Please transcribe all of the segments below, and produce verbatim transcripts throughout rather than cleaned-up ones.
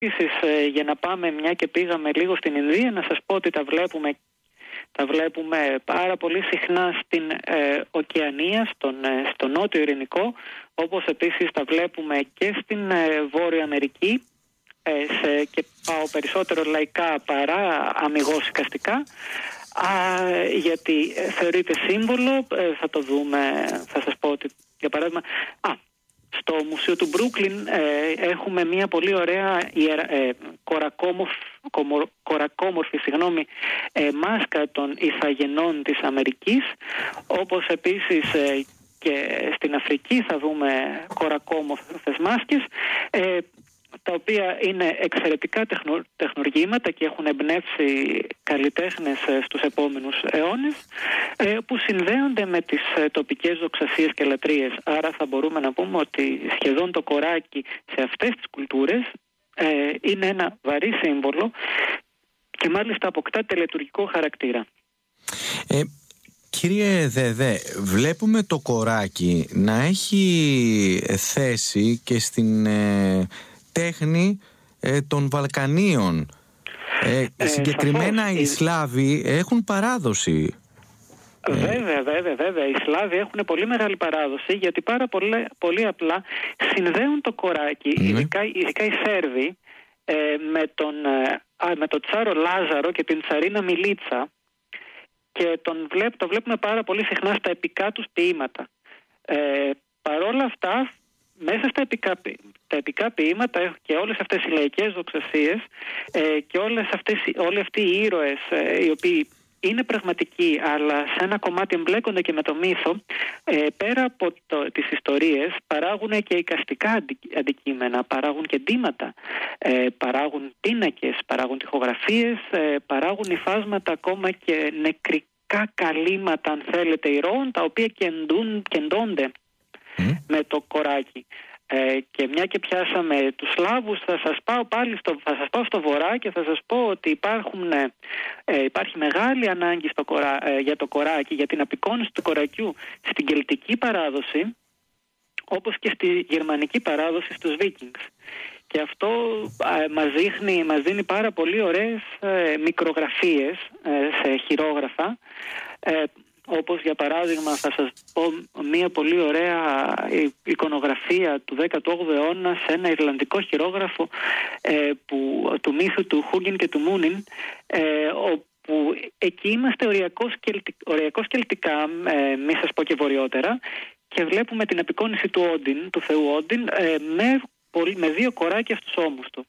Επίσης, για να πάμε μια και πήγαμε λίγο στην Ινδία, να σας πω ότι τα βλέπουμε, τα βλέπουμε πάρα πολύ συχνά στην ε, Οκεανία, στον, ε, στο Νότιο Ειρηνικό, όπως επίσης τα βλέπουμε και στην ε, Βόρεια Αμερική, ε, σε, και πάω περισσότερο λαϊκά παρά αμιγώς εικαστικά, α, γιατί ε, θεωρείται σύμβολο, ε, θα το δούμε, θα σας πω ότι για παράδειγμα... Α, στο Μουσείο του Μπρούκλιν ε, έχουμε μια πολύ ωραία ε, κορακόμορφη, κορακόμορφη συγγνώμη, ε, μάσκα των Ιθαγενών της Αμερικής, όπως επίσης ε, και στην Αφρική θα δούμε κορακόμορφες μάσκες, ε, τα οποία είναι εξαιρετικά τεχνο, τεχνουργήματα και έχουν εμπνεύσει καλλιτέχνες στους επόμενους αιώνες, ε, που συνδέονται με τις ε, τοπικές δοξασίες και λατρείες. Άρα θα μπορούμε να πούμε ότι σχεδόν το κοράκι σε αυτές τις κουλτούρες ε, είναι ένα βαρύ σύμβολο και μάλιστα αποκτά τελετουργικό χαρακτήρα. Ε, κύριε Δέδε, βλέπουμε το κοράκι να έχει θέση και στην... Ε... τέχνη ε, των Βαλκανίων. Ε, ε, συγκεκριμένα σαφώς, οι Σλάβοι έχουν παράδοση. Βέβαια, βέβαια, βέβαια. Οι Σλάβοι έχουν πολύ μεγάλη παράδοση, γιατί πάρα πολύ, πολύ απλά συνδέουν το κοράκι, mm. ειδικά, ειδικά οι Σέρβοι, ε, με, τον, ε, με τον Τσάρο Λάζαρο και την Τσαρίνα Μιλίτσα, και τον βλέπ, το βλέπουμε πάρα πολύ συχνά στα επικά τους ποίηματα. Ε, παρόλα αυτά, μέσα στα επικά, τα επικά ποίηματα και όλες αυτές οι λαϊκές δοξασίες ε, και όλες αυτές, όλοι αυτοί οι ήρωες ε, οι οποίοι είναι πραγματικοί αλλά σε ένα κομμάτι εμπλέκονται και με το μύθο, ε, πέρα από το, τις ιστορίες παράγουν και εικαστικά αντι, αντικείμενα, παράγουν και ντύματα, ε, παράγουν πίνακες, παράγουν τοιχογραφίες, ε, παράγουν υφάσματα ακόμα και νεκρικά καλύματα, αν θέλετε, ηρώων, τα οποία κεντούν, κεντώνται Mm. με το κοράκι. Ε, και μια και πιάσαμε τους Σλάβους, θα σας πάω πάλι στο, θα σας πάω στο βορρά και θα σας πω ότι υπάρχουν, ε, υπάρχει μεγάλη ανάγκη στο κορά, ε, για το κοράκι, για την απεικόνιση του κορακιού στην κελτική παράδοση, όπως και στη γερμανική παράδοση στους Βίκινγκς. Και αυτό ε, μας, δείχνει, μας δίνει πάρα πολύ ωραίες ε, μικρογραφίες ε, σε χειρόγραφα, ε, όπως για παράδειγμα θα σας πω μια πολύ ωραία εικονογραφία του δέκατου όγδοου αιώνα σε ένα Ιρλανδικό χειρόγραφο ε, που, του μύθου του Χούγκιν και του Μούνιν, ε, όπου εκεί είμαστε οριακώς, κελτικ, οριακώς κελτικά, ε, μη σας πω και βορειότερα, και βλέπουμε την απεικόνιση του Όντιν, του θεού Όντιν, ε, με, με δύο κοράκια στους ώμους του.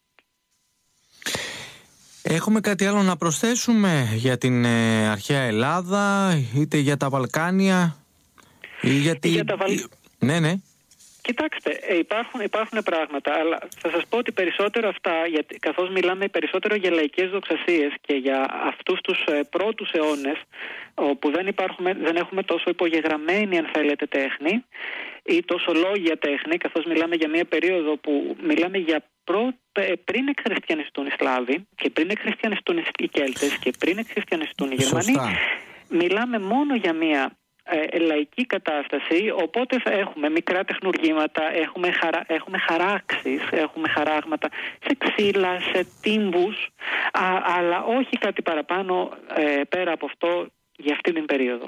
Έχουμε κάτι άλλο να προσθέσουμε για την ε, αρχαία Ελλάδα, είτε για τα Βαλκάνια ή για, τη... για τα Βαλ... Ναι, ναι. Κοιτάξτε, ε, υπάρχουν, υπάρχουν πράγματα, αλλά θα σας πω ότι περισσότερο αυτά, γιατί, καθώς μιλάμε περισσότερο για λαϊκές δοξασίες και για αυτούς τους ε, πρώτους αιώνες, όπου δεν, υπάρχουμε, δεν έχουμε τόσο υπογεγραμμένη, αν θέλετε, τέχνη ή τόσο λόγια τέχνη, καθώς μιλάμε για μια περίοδο που μιλάμε για πρώτα, πριν εκχριστιανιστούν οι Σλάβοι και πριν εκχριστιανιστούν οι Κέλτες και πριν εκχριστιανιστούν οι Γερμανοί. Σωστά. Μιλάμε μόνο για μια ε, λαϊκή κατάσταση, οπότε θα έχουμε μικρά τεχνουργήματα, έχουμε, χαρα, έχουμε χαράξεις, έχουμε χαράγματα σε ξύλα, σε τύμπους, α, αλλά όχι κάτι παραπάνω ε, πέρα από αυτό για αυτή την περίοδο.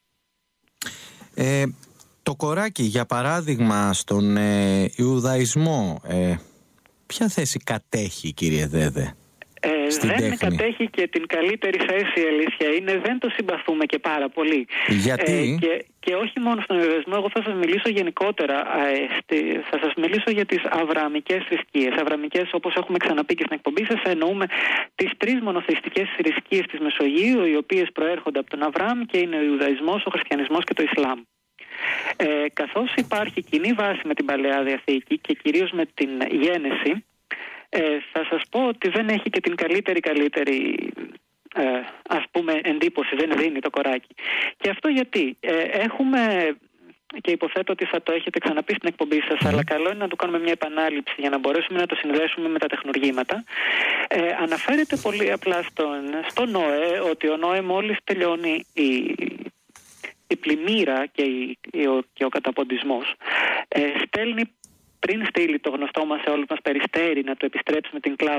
Ε, το κοράκι, για παράδειγμα, στον ε, Ιουδαϊσμό, ε, ποια θέση κατέχει, κύριε Δέδε? Ε, δεν τέχνη. Κατέχει και την καλύτερη θέση, η αλήθεια είναι. Δεν το συμπαθούμε και πάρα πολύ. Γιατί? Ε, και, και όχι μόνο στον Ιουδαϊσμό, εγώ θα σας μιλήσω γενικότερα. Ε, στη, θα σας μιλήσω για τις αβρααμικές θρησκείες. Αβρααμικές, όπως έχουμε ξαναπεί και στην εκπομπή σας, εννοούμε τις τρεις μονοθεϊστικές θρησκείες της Μεσογείου, οι οποίες προέρχονται από τον Αβραάμ και είναι ο Ιουδαϊσμός, ο Χριστιανισμός και το Ισλάμ. Ε, καθώς υπάρχει κοινή βάση με την Παλαιά Διαθήκη και κυρίως με την Γένεση, ε, θα σας πω ότι δεν έχει και την καλύτερη καλύτερη ε, ας πούμε εντύπωση, δεν δίνει το κοράκι. Και αυτό γιατί ε, έχουμε, και υποθέτω ότι θα το έχετε ξαναπεί στην εκπομπή σας, αλλά καλό είναι να το κάνουμε μια επανάληψη για να μπορέσουμε να το συνδέσουμε με τα τεχνουργήματα. Ε, αναφέρεται πολύ απλά στον, στο Νόε ότι ο Νόε μόλις τελειώνει η η πλημμύρα και, η, η, ο, και ο καταποντισμός, ε, στέλνει πριν στείλει το γνωστό μας σε όλους μας περιστέρι να του επιστρέψουμε την κλάδο